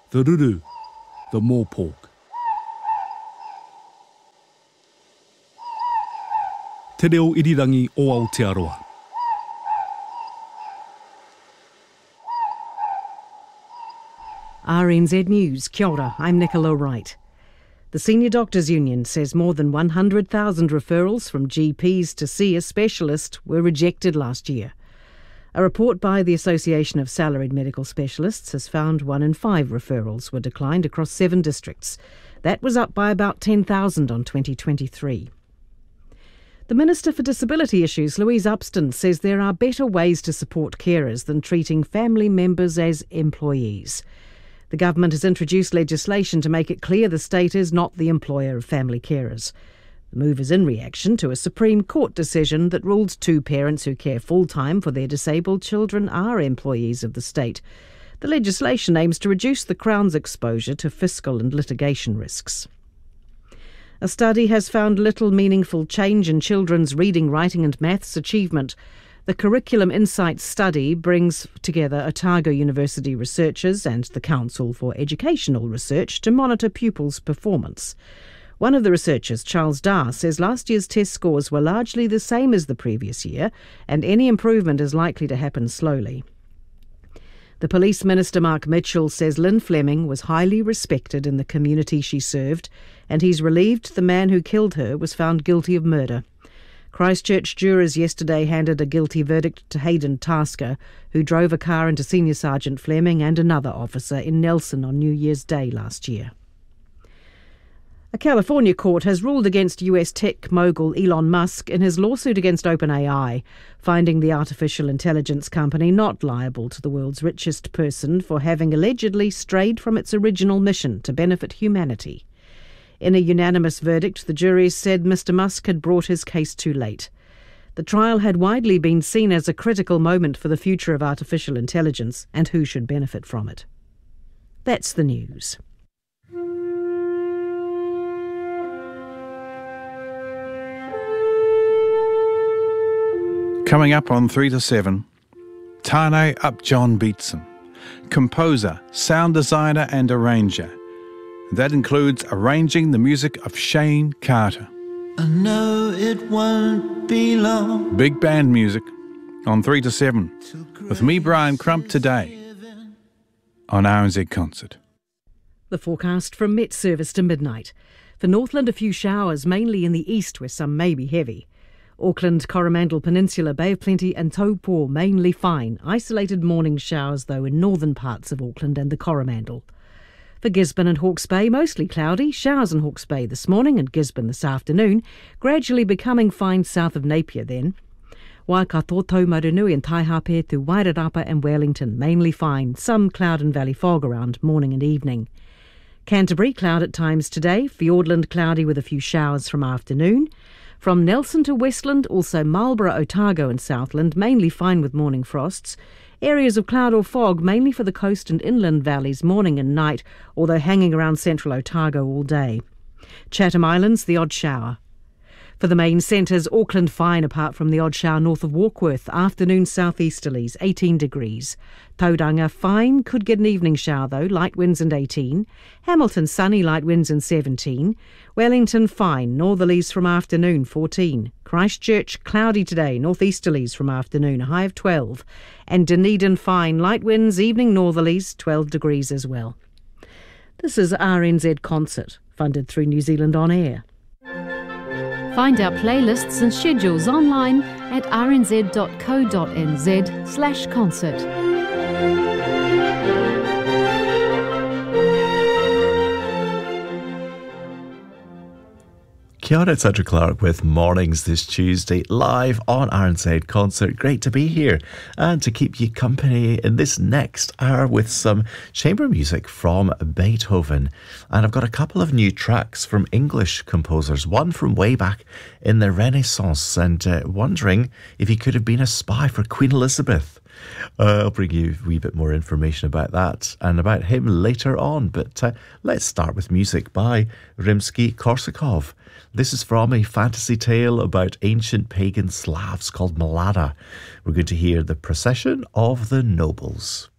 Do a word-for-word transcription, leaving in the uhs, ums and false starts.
the ruru, the mopok. Te reo irirangi o Aotearoa. R N Z News, kia ora, I'm Nicola Wright. The Senior Doctors Union says more than one hundred thousand referrals from G Ps to see a specialist were rejected last year. A report by the Association of Salaried Medical Specialists has found one in five referrals were declined across seven districts. That was up by about ten thousand on twenty twenty-three. The Minister for Disability Issues, Louise Upston, says there are better ways to support carers than treating family members as employees. The government has introduced legislation to make it clear the state is not the employer of family carers. The move is in reaction to a Supreme Court decision that ruled two parents who care full-time for their disabled children are employees of the state. The legislation aims to reduce the Crown's exposure to fiscal and litigation risks. A study has found little meaningful change in children's reading, writing and maths achievement. The Curriculum Insights study brings together Otago University researchers and the Council for Educational Research to monitor pupils' performance. One of the researchers, Charles Dar, says last year's test scores were largely the same as the previous year, and any improvement is likely to happen slowly. The Police Minister, Mark Mitchell, says Lynn Fleming was highly respected in the community she served, and he's relieved the man who killed her was found guilty of murder. Christchurch jurors yesterday handed a guilty verdict to Hayden Tasker, who drove a car into Senior Sergeant Fleming and another officer in Nelson on New Year's Day last year. A California court has ruled against U S tech mogul Elon Musk in his lawsuit against OpenAI, finding the artificial intelligence company not liable to the world's richest person for having allegedly strayed from its original mission to benefit humanity. In a unanimous verdict, the jury said Mister Musk had brought his case too late. The trial had widely been seen as a critical moment for the future of artificial intelligence and who should benefit from it. That's the news. Coming up on three to seven, Tane Upjohn Beatson, composer, sound designer and arranger. That includes arranging the music of Shane Carter. I know it won't be long. Big band music on three to seven with me, Brian Crump, today on R N Z Concert. The forecast from Met Service to midnight. For Northland, a few showers, mainly in the east where some may be heavy. Auckland, Coromandel Peninsula, Bay of Plenty and Taupo mainly fine. Isolated morning showers though in northern parts of Auckland and the Coromandel. For Gisborne and Hawke's Bay, mostly cloudy. Showers in Hawke's Bay this morning and Gisborne this afternoon, gradually becoming fine south of Napier then. Waikato, Taumarunui and Taihape to Wairarapa and Wellington, mainly fine. Some cloud and valley fog around morning and evening. Canterbury, cloud at times today. Fiordland, cloudy with a few showers from afternoon. From Nelson to Westland, also Marlborough, Otago and Southland, mainly fine with morning frosts. Areas of cloud or fog, mainly for the coast and inland valleys, morning and night, although hanging around central Otago all day. Chatham Islands, the odd shower. For the main centres, Auckland fine apart from the odd shower north of Warkworth. Afternoon southeasterlies, eighteen degrees. Tauranga fine, could get an evening shower though, light winds and eighteen. Hamilton sunny, light winds and seventeen. Wellington fine, northerlies from afternoon, fourteen. Christchurch cloudy today, northeasterlies from afternoon, a high of twelve. And Dunedin fine, light winds, evening northerlies, twelve degrees as well. This is R N Z Concert, funded through New Zealand On Air. Find our playlists and schedules online at rnz.co.nz slash concert. Kia ora, it's Andrew Clark with Mornings this Tuesday, live on R N Z Concert. Great to be here and to keep you company in this next hour with some chamber music from Beethoven. And I've got a couple of new tracks from English composers, one from way back in the Renaissance, and uh, wondering if he could have been a spy for Queen Elizabeth. Uh, I'll bring you a wee bit more information about that and about him later on. But uh, let's start with music by Rimsky-Korsakov. This is from a fantasy tale about ancient pagan Slavs called Mlada. We're going to hear The Procession of the Nobles.